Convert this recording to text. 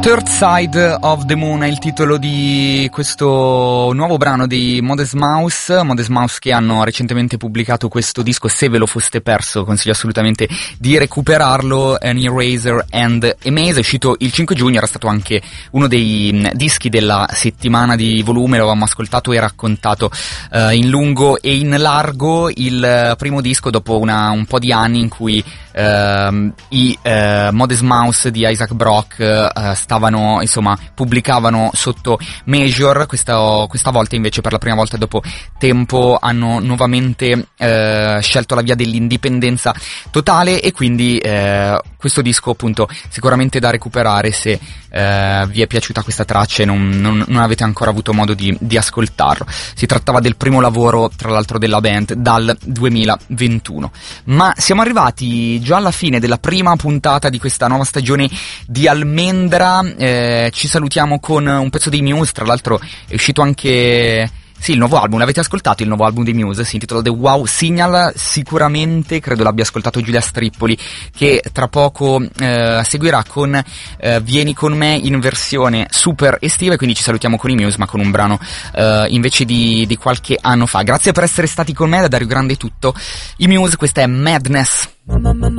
Third Side of the Moon è il titolo di questo nuovo brano di Modest Mouse che hanno recentemente pubblicato questo disco. Se ve lo foste perso, consiglio assolutamente di recuperarlo. An Eraser and a Maze è uscito il 5 giugno, era stato anche uno dei dischi della settimana di Volume, lo avevamo ascoltato e raccontato in lungo e in largo. Il primo disco dopo un po' di anni in cui i Modest Mouse di Isaac Brock pubblicavano sotto Major. Questa volta invece, per la prima volta dopo tempo, hanno nuovamente scelto la via dell'indipendenza totale, e quindi questo disco appunto sicuramente da recuperare se vi è piaciuta questa traccia e non avete ancora avuto modo di ascoltarlo. Si trattava del primo lavoro, tra l'altro, della band dal 2021. Ma siamo arrivati già alla fine della prima puntata di questa nuova stagione di Almendra. Ci salutiamo con un pezzo dei Muse. Tra l'altro è uscito anche il nuovo album. L'avete ascoltato il nuovo album dei Muse? Si intitola The Wow Signal. Sicuramente credo l'abbia ascoltato Giulia Strippoli, che tra poco seguirà con Vieni con me in versione super estiva, e quindi ci salutiamo con i Muse, ma con un brano invece di qualche anno fa. Grazie per essere stati con me, da Dario Grande è tutto. I Muse, questa è Madness.